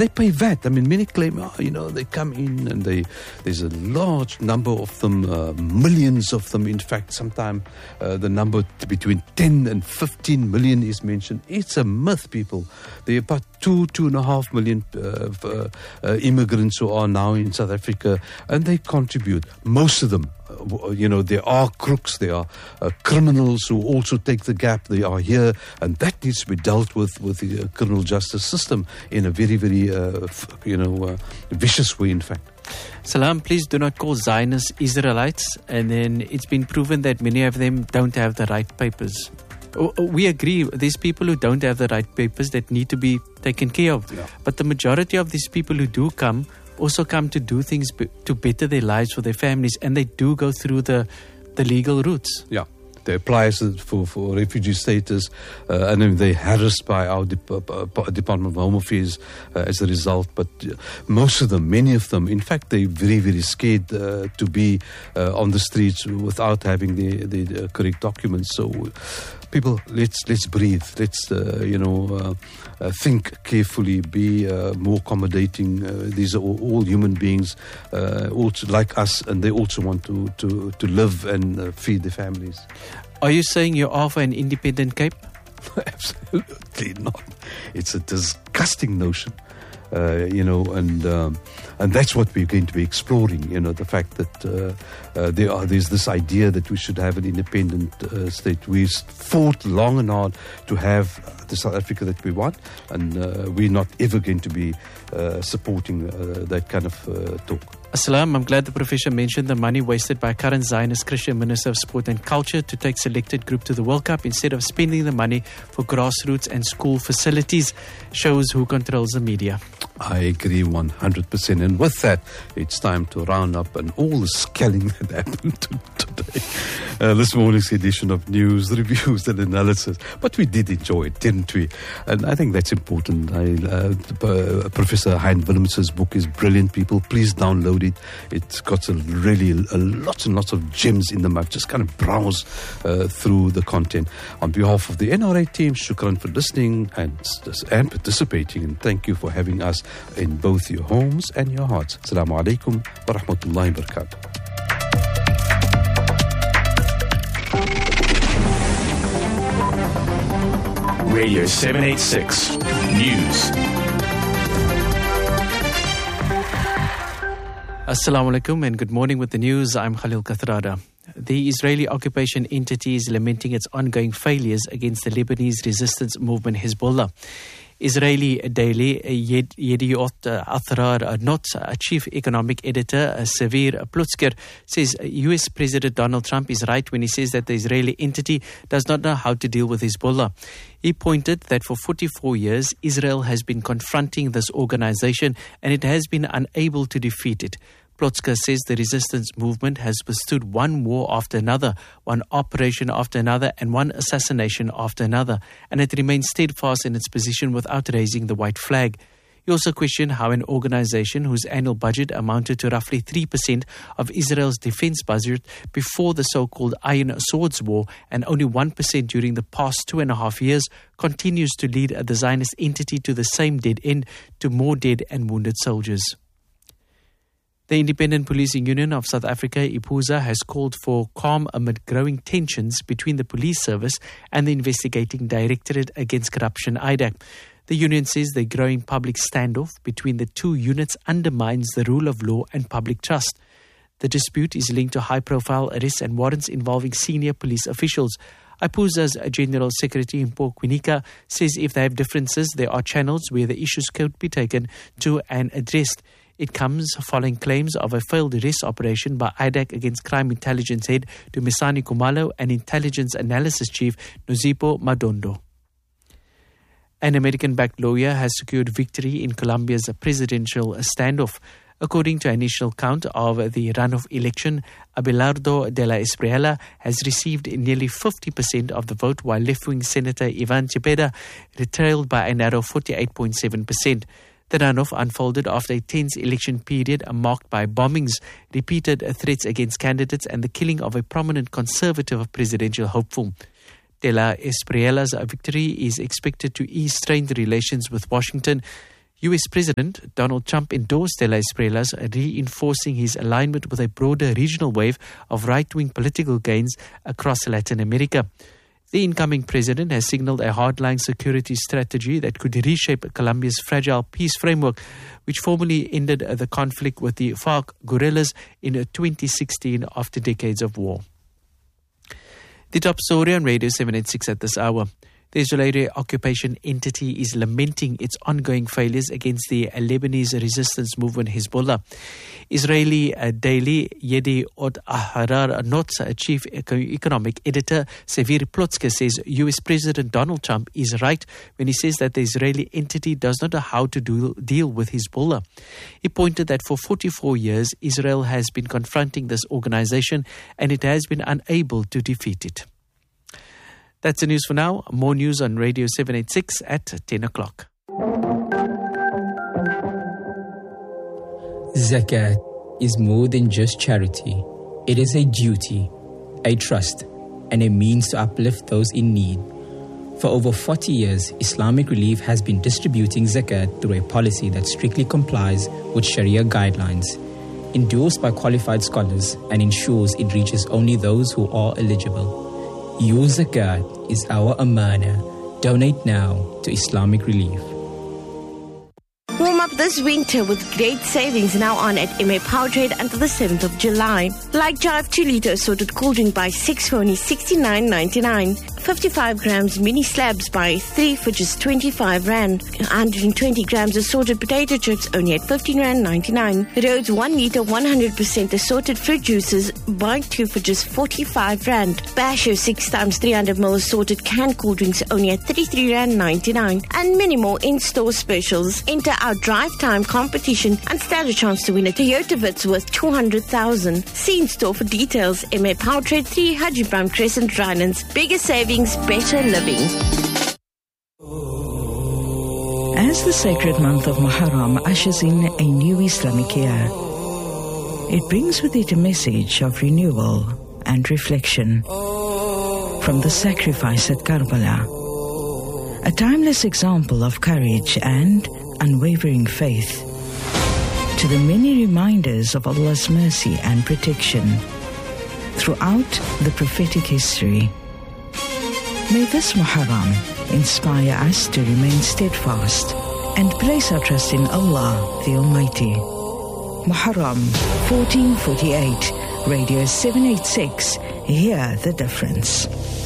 They pay VAT. I mean, many claim, they come in and there's a large number of them, millions of them. In fact, sometimes the number between 10 and 15 million is mentioned. It's a myth, people. There are about 2.5 million immigrants who are now in South Africa, and they contribute. Most of them, there are crooks, there are criminals who also take the gap. They are here, and that needs to be dealt with the criminal justice system in a very, very, vicious way, in fact. Salam, please do not call Zionists Israelites. And then it's been proven that many of them don't have the right papers. We agree, there's people who don't have the right papers that need to be taken care of. Yeah. But the majority of these people who do come also come to do things to better their lives for their families, and they do go through the legal routes. Yeah. They apply for refugee status, and then they're harassed by our Department of Home Affairs as a result. But most of them, many of them, in fact, they're very, very scared to be on the streets without having the correct documents. So, people, let's breathe. Let's think carefully. Be more accommodating. These are all human beings, also like us, and they also want to live and feed their families. Are you saying you offer an independent Cape? Absolutely not. It's a disgusting notion, and that's what we're going to be exploring. The fact that there's this idea that we should have an independent state. We fought long and hard to have the South Africa that we want, and we're not ever going to be supporting that kind of talk. Assalam, I'm glad the Professor mentioned the money wasted by current Zionist Christian Minister of Sport and Culture to take selected group to the World Cup instead of spending the money for grassroots and school facilities. Shows who controls the media. I agree 100%. And with that, it's time to round up and all the skelling that happened today. This morning's edition of news, reviews and analysis. But we did enjoy it, didn't we? And I think that's important. Professor Hein Willems's book is brilliant, people. Please download it. It's got lots and lots of gems in the map. Just kind of browse through the content. On behalf of the NRA team, shukran for listening and participating. And thank you for having us in both your homes and your hearts. Assalamu alaikum wa rahmatullahi wa barakatuh. Radio 786 News. Assalamu alaikum and good morning with the news. I'm Khalil Kathrada. The Israeli occupation entity is lamenting its ongoing failures against the Lebanese resistance movement Hezbollah. Israeli daily Yediot Ahronoth chief economic editor Sevir Plutzker says US President Donald Trump is right when he says that the Israeli entity does not know how to deal with Hezbollah. He pointed that for 44 years Israel has been confronting this organization and it has been unable to defeat it. Plutzker says the resistance movement has withstood one war after another, one operation after another, and one assassination after another, and it remains steadfast in its position without raising the white flag. He also questioned how an organization whose annual budget amounted to roughly 3% of Israel's defense budget before the so-called Iron Swords War and only 1% during the past 2.5 years continues to lead the Zionist entity to the same dead end, to more dead and wounded soldiers. The Independent Policing Union of South Africa, IPUSA, has called for calm amid growing tensions between the police service and the investigating Directorate Against Corruption, IDAC. The union says the growing public standoff between the two units undermines the rule of law and public trust. The dispute is linked to high-profile arrests and warrants involving senior police officials. IPUSA's General Secretary Mpho Kwinika says if they have differences, there are channels where the issues could be taken to and addressed. It comes following claims of a failed arrest operation by IDAC against crime intelligence head Dumisani Khumalo and intelligence analysis chief Nozipho Madondo. An American-backed lawyer has secured victory in Colombia's presidential standoff. According to an initial count of the runoff election, Abelardo de la Espriella has received nearly 50% of the vote, while left-wing Senator Ivan Cepeda trailed by a narrow 48.7%. The runoff unfolded after a tense election period marked by bombings, repeated threats against candidates, and the killing of a prominent conservative presidential hopeful. De la Espriella's victory is expected to ease strained relations with Washington. US President Donald Trump endorsed the Las Espriellas, reinforcing his alignment with a broader regional wave of right-wing political gains across Latin America. The incoming president has signaled a hardline security strategy that could reshape Colombia's fragile peace framework, which formally ended the conflict with the FARC guerrillas in 2016 after decades of war. The top story on Radio 786 at this hour. The Israeli occupation entity is lamenting its ongoing failures against the Lebanese resistance movement Hezbollah. Israeli daily Yediot Ahronoth chief economic editor Sevir Plotzke says US President Donald Trump is right when he says that the Israeli entity does not know how to deal with Hezbollah. He pointed that for 44 years Israel has been confronting this organization and it has been unable to defeat it. That's the news for now. More news on Radio 786 at 10 o'clock. Zakat is more than just charity. It is a duty, a trust, and a means to uplift those in need. For over 40 years, Islamic Relief has been distributing zakat through a policy that strictly complies with Sharia guidelines, endorsed by qualified scholars, and ensures it reaches only those who are eligible. Your zakat is our amana. Donate now to Islamic Relief. Warm up this winter with great savings now on at MA Powertrade until the 7th of July. Like Jive 2-litre assorted cool drink by 6 for only $69.99. 55 grams mini slabs by 3 for just 25 Rand. 120 grams assorted potato chips only at 15 Rand 99. Rhodes 1 litre 100% assorted fruit juices by 2 for just 45 Rand. Basher 6 times 300 ml assorted canned cool drinks only at 33 Rand 99. And many more in-store specials. Enter our drive time competition and stand a chance to win a Toyota Vitz worth 200,000. See in store for details. MA Powertrade 3 Haji Brown Crescent, Rhinelands. Bigger savings, better living. As the sacred month of Muharram ushers in a new Islamic year, it brings with it a message of renewal and reflection. From the sacrifice at Karbala, a timeless example of courage and unwavering faith, to the many reminders of Allah's mercy and protection throughout the prophetic history. May this Muharram inspire us to remain steadfast and place our trust in Allah the Almighty. Muharram 1448, Radio 786, hear the difference.